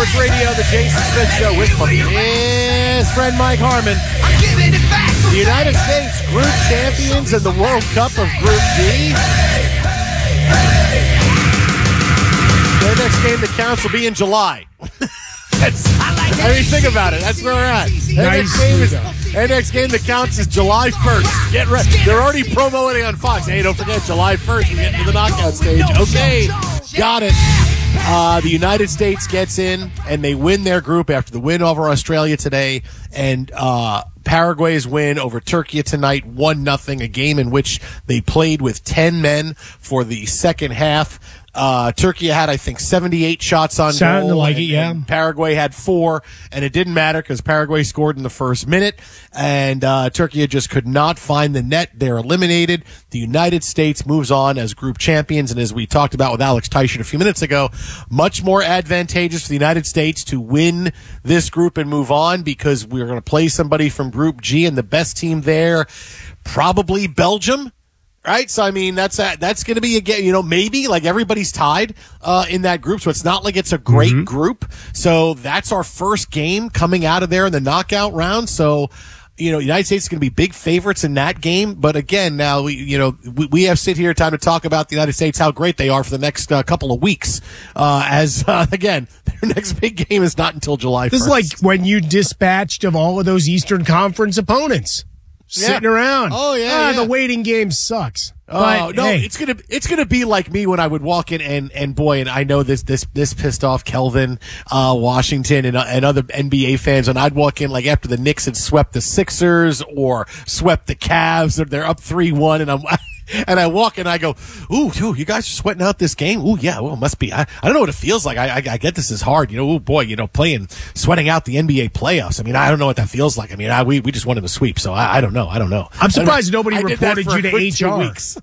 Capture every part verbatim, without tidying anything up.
Sports Radio, the Jason Smith Show with my best friend Mike Harmon. The United States Group Champions in the World Cup of Group D. Their next game that counts will be in July. That's, I mean, think about it. That's where we're at. Their next game is, their next game that counts is July first. Get ready. They're already promoting on Fox. Hey, don't forget, July first, we get into the knockout stage. Okay, got it. Uh, the United States gets in, and they win their group after the win over Australia today, and uh, Paraguay's win over Turkey tonight, one nothing, a game in which they played with ten men for the second half. Uh, Turkey had, I think, seventy-eight shots on Sounded goal. like and, it, yeah. and Paraguay had four, and it didn't matter because Paraguay scored in the first minute, and uh, Turkey just could not find the net. They're eliminated. The United States moves on as group champions, and as we talked about with Alex Teichert a few minutes ago, much more advantageous for the United States to win this group and move on because we're going to play somebody from Group G, and the best team there, probably Belgium. Right, so I mean that's a, that's going to be again, you know, maybe like everybody's tied uh, in that group, so it's not like it's a great mm-hmm. group. So that's our first game coming out of there in the knockout round. So, you know, United States is going to be big favorites in that game. But again, now we, you know, we, we have sit here time to talk about the United States, how great they are for the next uh, couple of weeks. Uh, as uh, again, their next big game is not until July first. This is like when you dispatched of all of those Eastern Conference opponents. Sitting yeah. around. Oh yeah, ah, yeah. The waiting game sucks. Oh but, no, hey. it's gonna it's gonna be like me when I would walk in and and boy, and I know this this this pissed off Kelvin, uh, Washington and uh, and other N B A fans, and I'd walk in like after the Knicks had swept the Sixers or swept the Cavs, or they're up three one, and I'm. And I walk and I go, ooh, ooh, you guys are sweating out this game? Ooh, yeah, well, it must be. I, I don't know what it feels like. I, I, I get this is hard. You know, ooh, boy, you know, playing, sweating out the N B A playoffs. I mean, I don't know what that feels like. I mean, I, we, we just wanted to sweep, so I, I don't know. I don't know. I'm surprised nobody I reported you to H R. Weeks.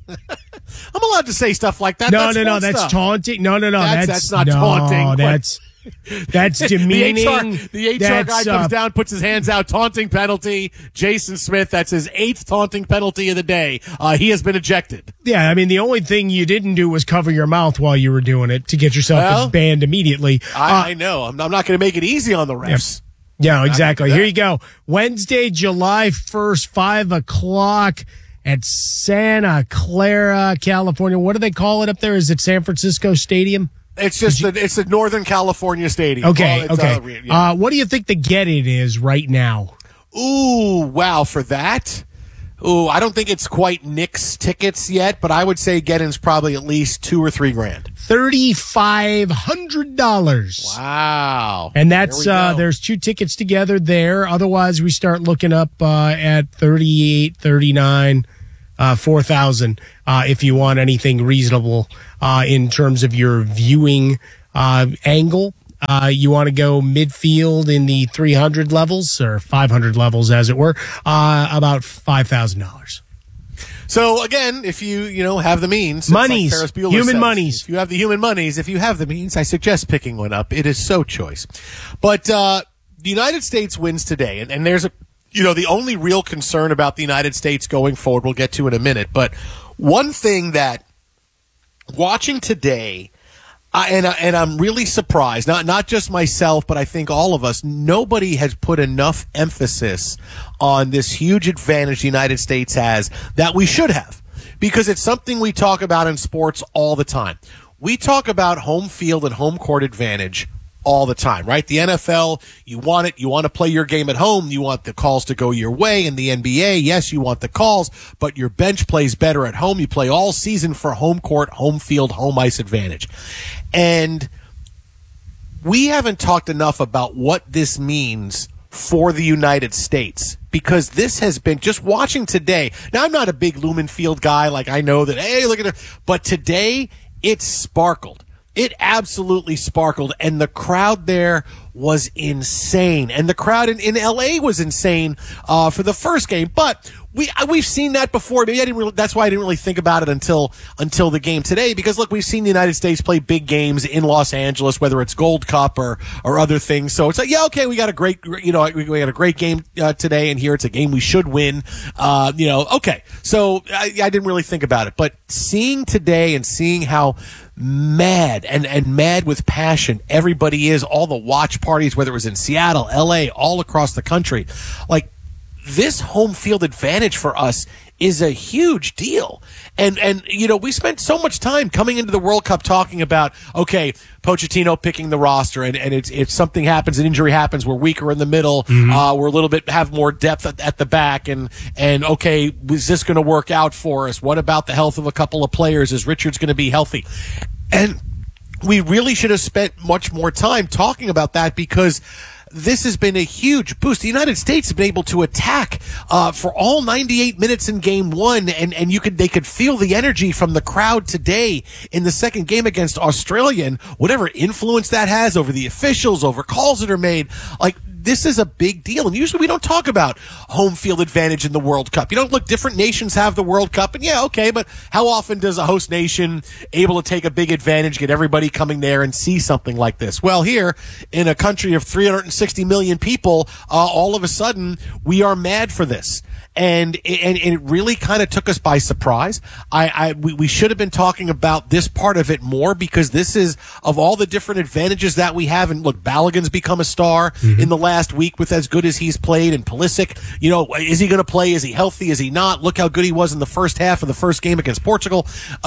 I'm allowed to say stuff like that. No, that's no, no, that's stuff. taunting. No, no, no, that's, that's, that's not no, taunting. That's. That's demeaning. the H R, the H R guy comes uh, down, puts his hands out, taunting penalty. Jason Smith, that's his eighth taunting penalty of the day. Uh, he has been ejected. Yeah, I mean, the only thing you didn't do was cover your mouth while you were doing it to get yourself well, banned immediately. I, uh, I know. I'm, I'm not going to make it easy on the refs. Yeah, yeah exactly. Here you go. Wednesday, July first, five o'clock at Santa Clara, California. What do they call it up there? Is it San Francisco Stadium? It's just the, it's the Northern California Stadium. Okay, well, okay. Uh, yeah. uh, what do you think the get-it is right now? Ooh, wow, for that? Ooh, I don't think it's quite Knicks tickets yet, but I would say get-in's probably at least two or three grand. thirty-five hundred dollars. Wow. And that's, uh, there's two tickets together there. Otherwise, we start looking up uh, at thirty-eight, thirty-nine. Uh, four thousand, uh, if you want anything reasonable, uh, in terms of your viewing, uh, angle. Uh, you want to go midfield in the three hundred levels or five hundred levels, as it were, uh, about five thousand dollars. So again, if you, you know, have the means. Monies. Like Ferris Bueller human says, monies. If you have the human monies, if you have the means, I suggest picking one up. It is so choice. But, uh, the United States wins today, and, and there's a, you know, the only real concern about the United States going forward, we'll get to in a minute, but one thing that watching today, I, and, and I'm really surprised, not, not just myself, but I think all of us, nobody has put enough emphasis on this huge advantage the United States has that we should have, because it's something we talk about in sports all the time. We talk about home field and home court advantage all the time, right? The N F L, you want it. You want to play your game at home. You want the calls to go your way. In the N B A, yes, you want the calls, but your bench plays better at home. You play all season for home court, home field, home ice advantage. And we haven't talked enough about what this means for the United States, because this has been just watching today. Now, I'm not a big Lumen Field guy. Like, I know that, hey, look at it. But today it sparkled. It absolutely sparkled, and the crowd there was insane. And the crowd in, in L A was insane uh, for the first game. But we we've seen that before. Maybe I didn't really, that's why I didn't really think about it until until the game today. Because look, we've seen the United States play big games in Los Angeles, whether it's Gold Cup or or other things. So it's like, yeah, okay, we got a great, you know, we, we got a great game uh, today, and here it's a game we should win. Uh, you know, okay. So I, I didn't really think about it, but seeing today and seeing how mad and, and mad with passion. Everybody is, all the watch parties, whether it was in Seattle, L A, all across the country. Like, this home field advantage for us is a huge deal. And, and, you know, we spent so much time coming into the World Cup talking about, okay, Pochettino picking the roster, and, and it's, if something happens, an injury happens, we're weaker in the middle, mm-hmm. uh, we're a little bit, have more depth at, at the back, and, and okay, is this going to work out for us? What about the health of a couple of players? Is Richards going to be healthy? And we really should have spent much more time talking about that, because this has been a huge boost. The United States have been able to attack uh, for all ninety-eight minutes in game one, and, and you could they could feel the energy from the crowd today in the second game against Australia, and whatever influence that has over the officials, over calls that are made. Like, this is a big deal, and usually we don't talk about home field advantage in the World Cup. You don't look, different nations have the World Cup, and yeah, okay, but how often does a host nation able to take a big advantage, get everybody coming there and see something like this? Well, here, in a country of three hundred sixty million people, uh, all of a sudden, we are mad for this. And, and, and it really kind of took us by surprise. I, I, we, we should have been talking about this part of it more, because this is, of all the different advantages that we have, and look, Balogun's become a star mm-hmm. in the last week with as good as he's played, and Pulisic, you know, is he going to play? Is he healthy? Is he not? Look how good he was in the first half of the first game against Portugal,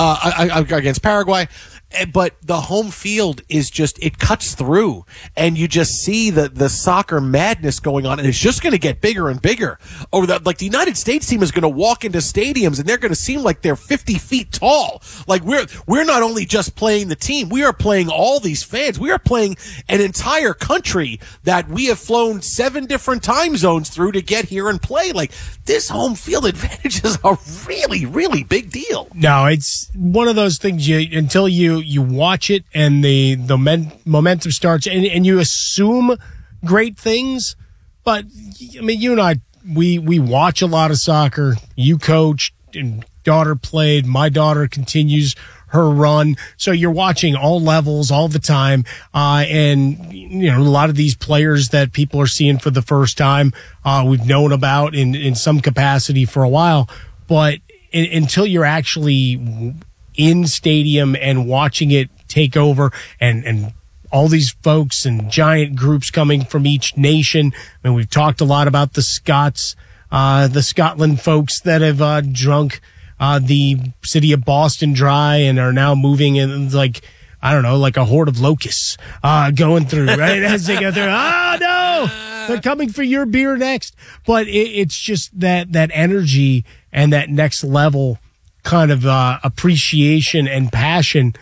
uh, against Paraguay. But the home field is just, it cuts through, and you just see the, the soccer madness going on, and it's just going to get bigger and bigger. Over the, like, the United States team is going to walk into stadiums, and they're going to seem like they're fifty feet tall. Like, we're, we're not only just playing the team, we are playing all these fans. We are playing an entire country that we have flown seven different time zones through to get here and play. Like, this home field advantage is a really, really big deal. No, it's one of those things you, until you, you watch it and the the men, momentum starts, and, and you assume great things. But I mean, you and I, we we watch a lot of soccer. You coached, and daughter played. My daughter continues her run. So you're watching all levels all the time. Uh, and, you know, a lot of these players that people are seeing for the first time, uh, we've known about in, in some capacity for a while. But in, until you're actually in stadium and watching it take over, and, and all these folks and giant groups coming from each nation. I mean, we've talked a lot about the Scots, uh, the Scotland folks that have, uh, drunk, uh, the city of Boston dry and are now moving in, like, I don't know, like a horde of locusts, uh, going through, right? As they go through, oh no, they're coming for your beer next. But it, it's just that, that energy and that next level kind of uh, appreciation and passion.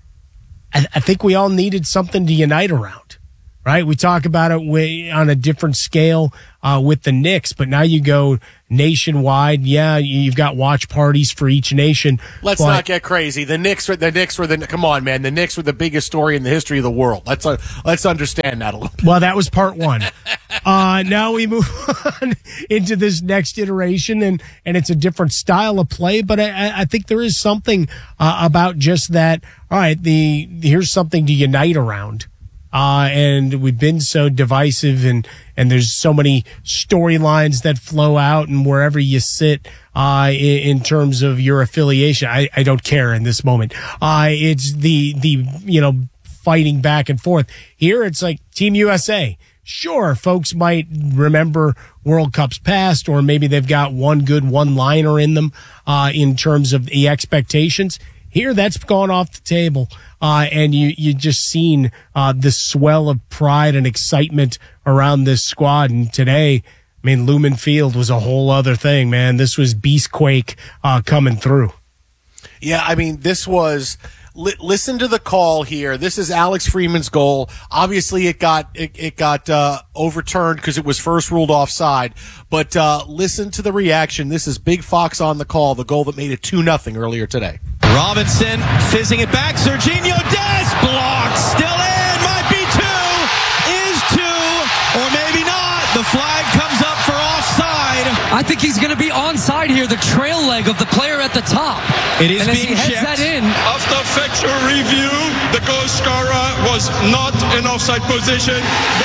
I, I think we all needed something to unite around, right? We talk about it way, on a different scale uh, with the Knicks, but now you go nationwide. Yeah, you've got watch parties for each nation. Let's but, not get crazy. The Knicks, were, the Knicks were the come on, man. The Knicks were the biggest story in the history of the world. Let's uh, let's understand that a little bit. Well, that was part one. Uh, now we move on into this next iteration, and, and it's a different style of play, but I, I think there is something uh, about just that. All right, the here's something to unite around. Uh, and we've been so divisive, and, and there's so many storylines that flow out, and wherever you sit, uh, in, in terms of your affiliation, I, I don't care in this moment. Uh, it's the, the, you know, fighting back and forth. Here, it's like Team U S A. Sure, folks might remember World Cups past, or maybe they've got one good one-liner in them, uh, in terms of the expectations. Here, that's gone off the table, uh, and you you just seen uh, the swell of pride and excitement around this squad. And today, I mean, Lumen Field was a whole other thing, man. This was Beastquake uh, coming through. Yeah, I mean, this was. Li- listen to the call here. This is Alex Freeman's goal. Obviously, it got it, it got uh, overturned because it was first ruled offside. But uh, listen to the reaction. This is Big Fox on the call. The goal that made it two nothing earlier today. Robinson fizzing it back. Serginho Dest blocked. Still in. Might be two. Is two. Or maybe not. The flag comes up for offside. I think he's going to be onside here. The trail leg of the player at the top. It is and as being he heads checked. that in. After factual review, the goal scorer was not in offside position.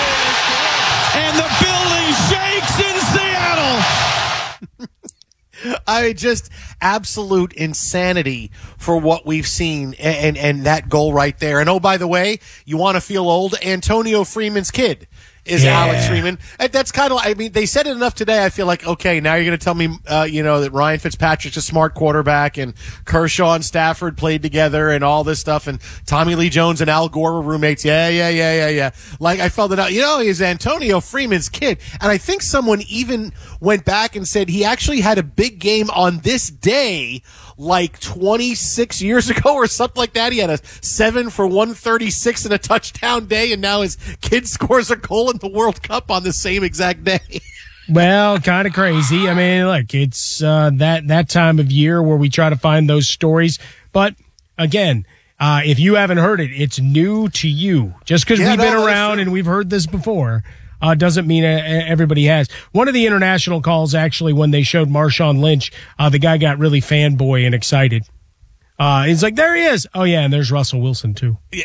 And the building shakes in Seattle. I just, absolute insanity for what we've seen, and, and, and that goal right there. And oh, by the way, you want to feel old? Antonio Freeman's kid is yeah. Alex Freeman. That's kind of, I mean, they said it enough today. I feel like, okay, now you're going to tell me, uh, you know, that Ryan Fitzpatrick's a smart quarterback and Kershaw and Stafford played together and all this stuff, and Tommy Lee Jones and Al Gore were roommates. Yeah, yeah, yeah, yeah, yeah. Like, I felt it out. You know, he's Antonio Freeman's kid. And I think someone even went back and said he actually had a big game on this day like twenty-six years ago or something like that. He had a seven for one thirty-six and a touchdown day, and now his kid scores a goal in the World Cup on the same exact day. Well, kind of crazy. I mean, look, it's uh, that that time of year where we try to find those stories. But again, uh, if you haven't heard it, it's new to you. Just because yeah, we've no, been around and we've heard this before uh, doesn't mean uh, everybody has. One of the international calls, actually, when they showed Marshawn Lynch, uh, the guy got really fanboy and excited. Uh, he's like, there he is. Oh, yeah, and there's Russell Wilson, too. Yeah.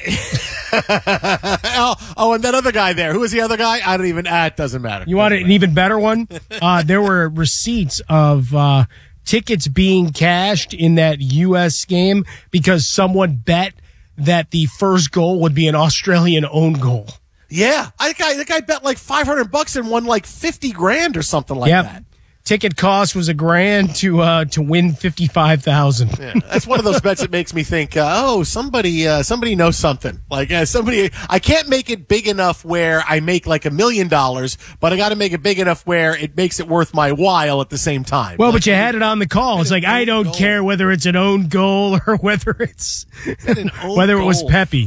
oh, oh, and that other guy there. Who was the other guy? I don't even, ah, it doesn't matter. You want an even better one? Uh, there were receipts of uh, tickets being cashed in that U S game because someone bet that the first goal would be an Australian own goal. Yeah, I, guy, the guy bet like five hundred bucks and won like fifty grand or something like yep. that. Ticket cost was a grand to uh, to win fifty-five thousand. Yeah, that's one of those bets that makes me think, uh, oh, somebody uh, somebody knows something. Like uh, somebody, I can't make it big enough where I make like a million dollars, but I got to make it big enough where it makes it worth my while at the same time. Well, like, but you had it on the call. It's like I don't goal. care whether it's an own goal or whether it's whether goal. it was Pepe.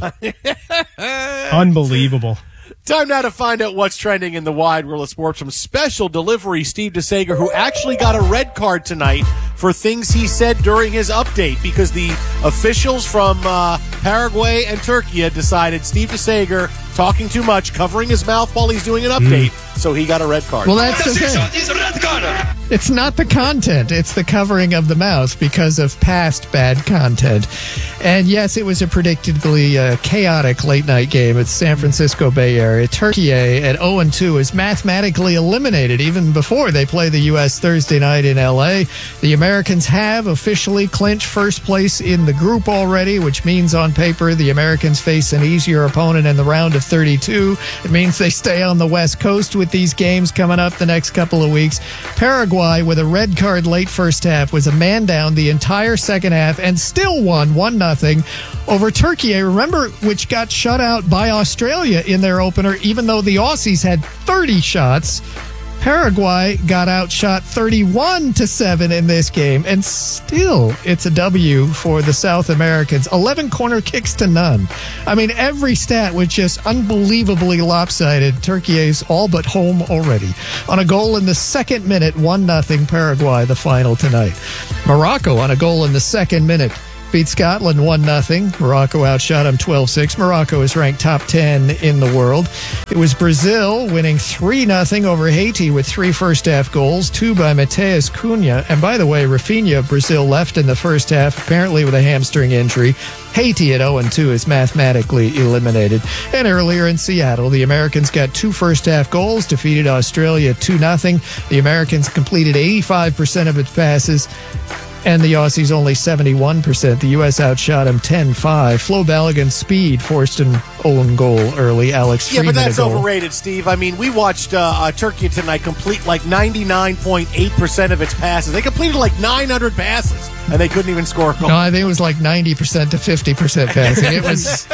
Unbelievable. Time now to find out what's trending in the wide world of sports from special delivery Steve DeSager, who actually got a red card tonight for things he said during his update because the officials from uh, Paraguay and Turkey decided Steve DeSager talking too much, covering his mouth while he's doing an update, mm. so he got a red card. Well, that's the thing. It's not the content, it's the covering of the mouth because of past bad content. And yes, it was a predictably uh, chaotic late-night game at San Francisco Bay Area. Turkey at oh and two is mathematically eliminated even before they play the U S Thursday night in L A. The Americans have officially clinched first place in the group already, which means on paper the Americans face an easier opponent in the round of thirty-two. It means they stay on the West Coast with these games coming up the next couple of weeks. Paraguay, with a red card late first half, was a man down the entire second half and still won one nothing over Turkey, remember, which got shut out by Australia in their opener, even though the Aussies had thirty shots. Paraguay got outshot thirty-one to seven in this game, and still it's a W for the South Americans. eleven corner kicks to none. I mean, every stat was just unbelievably lopsided. Turkey is all but home already. On a goal in the second minute, one nothing Paraguay, the final tonight. Morocco on a goal in the second minute beat Scotland one nothing. Morocco outshot them twelve six. Morocco is ranked top ten in the world. It was Brazil winning three nothing over Haiti with three first-half goals, two by Mateus Cunha. And by the way, Rafinha of Brazil left in the first half, apparently with a hamstring injury. Haiti at oh and two is mathematically eliminated. And earlier in Seattle, the Americans got two first-half goals, defeated Australia two nothing. The Americans completed eighty-five percent of its passes, and the Aussies only seventy-one percent. The U S outshot him ten five. Flo Balogun's speed forced an own goal early. Alex Freeman. Yeah, but that's overrated, Steve. I mean, we watched uh, uh, Turkey tonight complete like ninety-nine point eight percent of its passes. They completed like nine hundred passes, and they couldn't even score a goal. No, I think it was like ninety percent to fifty percent passing. It was,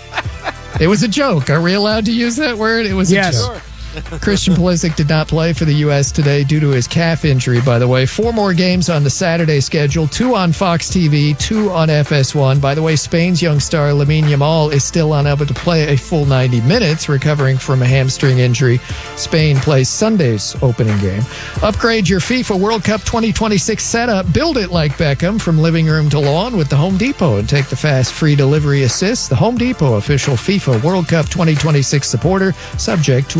it was a joke. Are we allowed to use that word? It was yes. a joke. Christian Pulisic did not play for the U S today due to his calf injury, by the way. Four more games on the Saturday schedule, two on Fox T V, two on F S one. By the way, Spain's young star Lamine Yamal is still unable to play a full ninety minutes, recovering from a hamstring injury. Spain plays Sunday's opening game. Upgrade your FIFA World Cup twenty twenty-six setup. Build it like Beckham from living room to lawn with the Home Depot and take the fast free delivery assist. The Home Depot, official FIFA World Cup twenty twenty-six supporter, subject to availability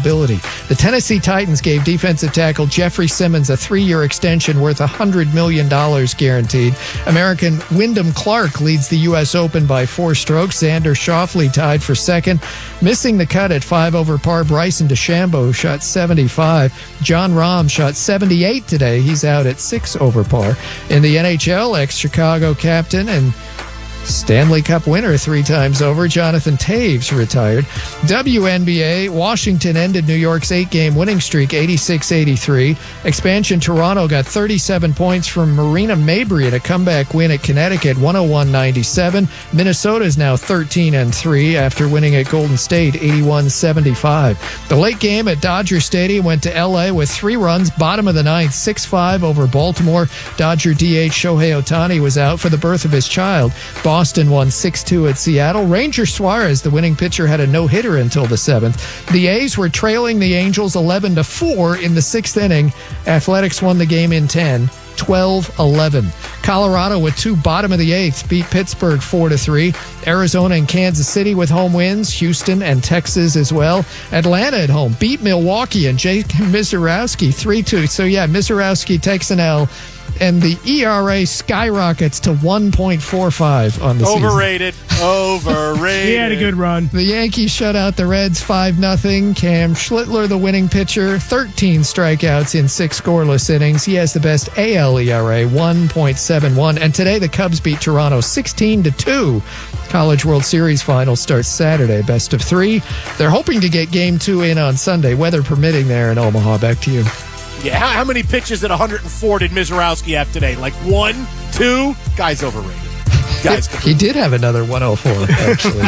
availability. The Tennessee Titans gave defensive tackle Jeffrey Simmons a three-year extension worth one hundred million dollars guaranteed. American Wyndham Clark leads the U S Open by four strokes. Xander Schauffele tied for second. Missing the cut at five over par, Bryson DeChambeau shot seventy-five. John Rahm shot seventy-eight today. He's out at six over par. In the N H L, ex-Chicago captain and Stanley Cup winner three times over, Jonathan Taves retired. W N B A, Washington ended New York's eight-game winning streak, eighty-six eighty-three. Expansion Toronto got thirty-seven points from Marina Mabrey in a comeback win at Connecticut, one oh one ninety-seven. Minnesota is now thirteen and three after winning at Golden State, eighty-one seventy-five. The late game at Dodger Stadium went to L A with three runs, bottom of the ninth, six five over Baltimore. Dodger D H Shohei Ohtani was out for the birth of his child. Boston won six two at Seattle. Ranger Suarez, the winning pitcher, had a no-hitter until the seventh. The A's were trailing the Angels eleven to four in the sixth inning. Athletics won the game in ten, twelve eleven. Colorado with two bottom of the eighth beat Pittsburgh four to three. Arizona and Kansas City with home wins. Houston and Texas as well. Atlanta at home beat Milwaukee and Jake Mizorowski three two. So yeah, Mizorowski takes an L. And the E R A skyrockets to one point four five on the Overrated. season. Overrated. He had a good run. The Yankees shut out the Reds five nothing. Cam Schlittler, the winning pitcher, thirteen strikeouts in six scoreless innings. He has the best A L E R A, one point seven one. And today the Cubs beat Toronto sixteen to two. College World Series final starts Saturday, best of three. They're hoping to get game two in on Sunday, weather permitting there in Omaha. Back to you. Yeah, how, how many pitches at one hundred four did Mizorowski have today? Like one, two? Guy's overrated. Guy's he did have another one oh four, actually.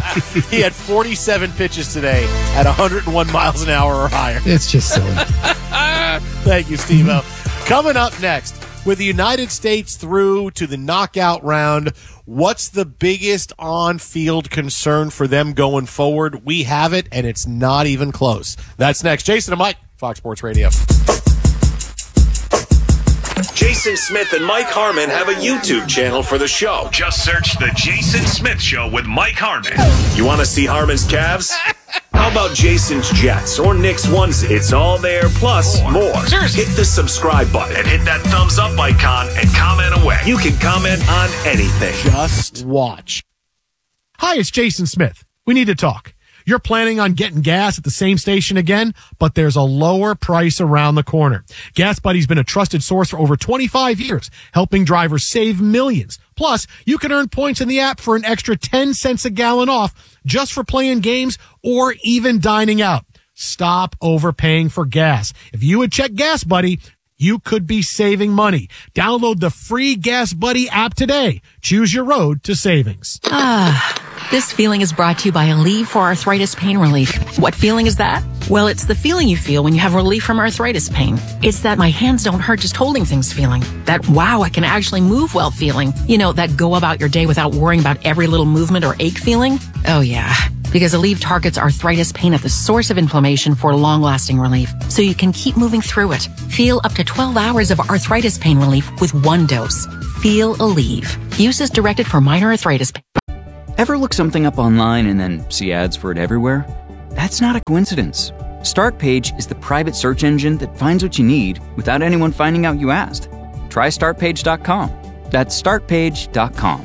He had forty-seven pitches today at one hundred one miles an hour or higher. It's just silly. Thank you, Steve-O. Coming up next, with the United States through to the knockout round, what's the biggest on-field concern for them going forward? We have it, and it's not even close. That's next. Jason and Mike, Fox Sports Radio. Jason Smith and Mike Harmon have a YouTube channel for the show. Just search The Jason Smith Show with Mike Harmon. You want to see Harmon's Cavs? How about Jason's Jets or Nick's onesie? It's all there, plus more. Seriously. Hit the subscribe button And hit that thumbs up icon and comment away. You can comment on anything. Just watch. Hi, it's Jason Smith. We need to talk. You're planning on getting gas at the same station again, but there's a lower price around the corner. Gas Buddy's been a trusted source for over twenty-five years, helping drivers save millions. Plus, you can earn points in the app for an extra ten cents a gallon off just for playing games or even dining out. Stop overpaying for gas. If you would check Gas Buddy, you could be saving money. Download the free Gas Buddy app today. Choose your road to savings. Ah, this feeling is brought to you by Aleve for Arthritis Pain Relief. What feeling is that? Well, it's the feeling you feel when you have relief from arthritis pain. It's that my hands don't hurt just holding things feeling. That, wow, I can actually move well feeling. You know, that go about your day without worrying about every little movement or ache feeling. Oh, yeah. Because Aleve targets arthritis pain at the source of inflammation for long-lasting relief, so you can keep moving through it. Feel up to twelve hours of arthritis pain relief with one dose. Feel Aleve. Use as directed for minor arthritis pain. Ever look something up online and then see ads for it everywhere? That's not a coincidence. StartPage is the private search engine that finds what you need without anyone finding out you asked. Try start page dot com. That's start page dot com.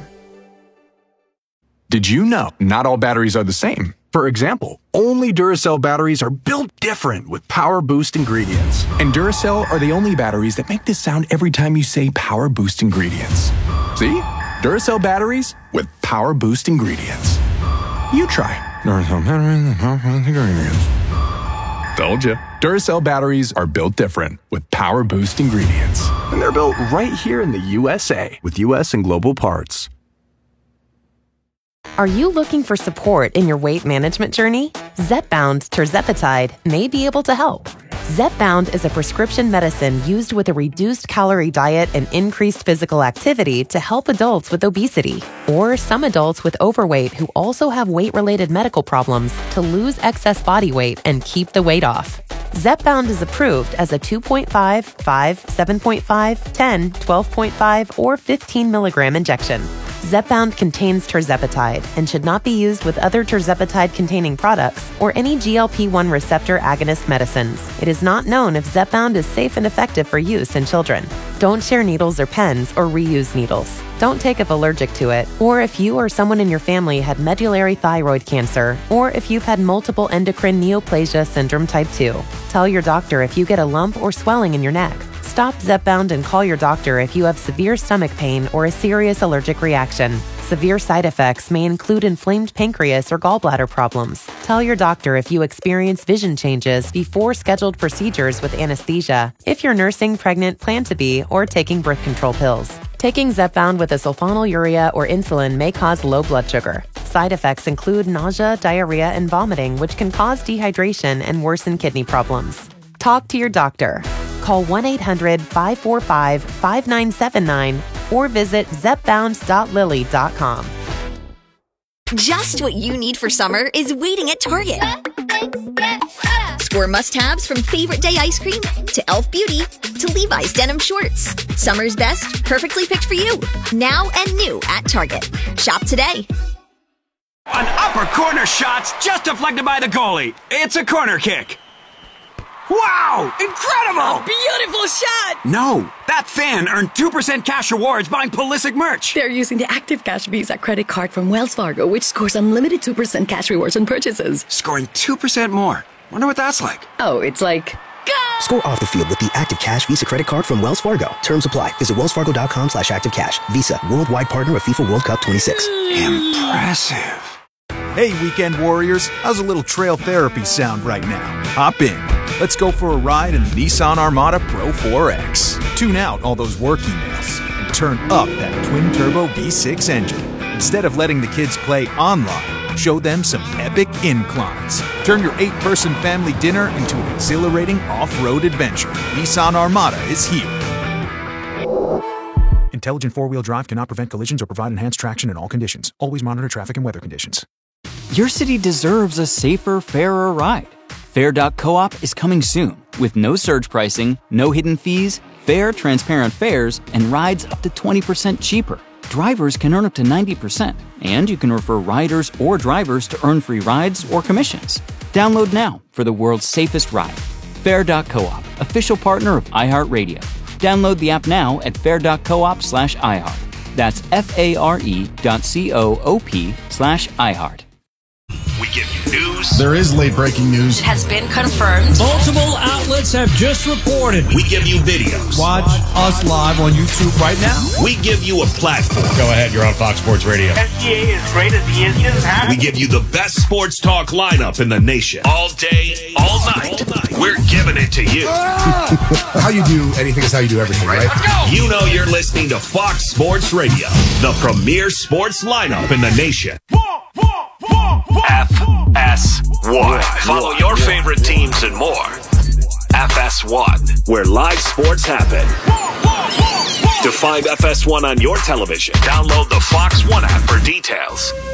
Did you know not all batteries are the same? For example, only Duracell batteries are built different with Power Boost ingredients. And Duracell are the only batteries that make this sound every time you say Power Boost ingredients. See? Duracell batteries with Power Boost ingredients. You try. Duracell batteries with Power Boost ingredients. Told ya. Duracell batteries are built different with Power Boost ingredients. And they're built right here in the U S A with U S and global parts. Are you looking for support in your weight management journey? Zepbound tirzepatide may be able to help. Zepbound is a prescription medicine used with a reduced calorie diet and increased physical activity to help adults with obesity or some adults with overweight who also have weight-related medical problems to lose excess body weight and keep the weight off. Zepbound is approved as a two point five, five, seven point five, ten, twelve point five, or fifteen milligram injection. Zepbound contains tirzepatide and should not be used with other tirzepatide-containing products or any G L P one receptor agonist medicines. It is not known if Zepbound is safe and effective for use in children. Don't share needles or pens or reuse needles. Don't take if allergic to it, or if you or someone in your family had medullary thyroid cancer, or if you've had multiple endocrine neoplasia syndrome type two. Tell your doctor if you get a lump or swelling in your neck. Stop Zepbound and call your doctor if you have severe stomach pain or a serious allergic reaction. Severe side effects may include inflamed pancreas or gallbladder problems. Tell your doctor if you experience vision changes before scheduled procedures with anesthesia, if you're nursing, pregnant, plan to be, or taking birth control pills. Taking Zepbound with a sulfonylurea or insulin may cause low blood sugar. Side effects include nausea, diarrhea, and vomiting, which can cause dehydration and worsen kidney problems. Talk to your doctor. Call one eight hundred, five four five, five nine seven nine or visit zepbound dot lilly dot com. Just what you need for summer is waiting at Target. Score must-haves from Favorite Day ice cream to e l f Beauty to Levi's denim shorts. Summer's best, perfectly picked for you. Now and new at Target. Shop today. An upper corner shot's just deflected by the goalie. It's a corner kick. Wow! Incredible! Beautiful shot! No, that fan earned two percent cash rewards buying Pulisic merch. They're using the Active Cash Visa credit card from Wells Fargo, which scores unlimited two percent cash rewards on purchases. Scoring two percent more. Wonder what that's like. Oh, it's like... Go! Score off the field with the Active Cash Visa credit card from Wells Fargo. Terms apply. Visit wellsfargo.com slash active cash. Visa, worldwide partner of FIFA World Cup twenty-six. Impressive. Hey, weekend warriors. How's a little trail therapy sound right now? Hop in. Let's go for a ride in the Nissan Armada Pro four X. Tune out all those work emails and turn up that twin-turbo V six engine. Instead of letting the kids play online, show them some epic inclines. Turn your eight-person family dinner into an exhilarating off-road adventure. Nissan Armada is here. Intelligent four-wheel drive cannot prevent collisions or provide enhanced traction in all conditions. Always monitor traffic and weather conditions. Your city deserves a safer, fairer ride. Fair dot coop is coming soon with no surge pricing, no hidden fees, fair, transparent fares, and rides up to twenty percent cheaper. Drivers can earn up to ninety percent, and you can refer riders or drivers to earn free rides or commissions. Download now for the world's safest ride. Fair dot coop, official partner of iHeartRadio. Download the app now at fair dot coop slash iHeart. That's F-A-R-E dot C-O-O-P slash iHeart. We give you news. There is late breaking news. It has been confirmed. Multiple outlets have just reported. We give you videos. Watch us live on YouTube right now. We give you a platform. Go ahead, you're on Fox Sports Radio. S G A is great as he is. He doesn't have We give you the best sports talk lineup in the nation. All day, all night. All night. We're giving it to you. How you do anything is how you do everything, right? Let's go. You know you're listening to Fox Sports Radio, the premier sports lineup in the nation. F S one. Follow your favorite teams and more. F S one, where live sports happen. To find F S one on your television, download the Fox One app for details.